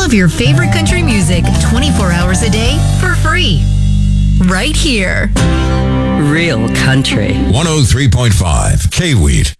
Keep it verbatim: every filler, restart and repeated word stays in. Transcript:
of your favorite country music twenty-four hours a day for free. Right here. Real country. one oh three point five K-Wheat.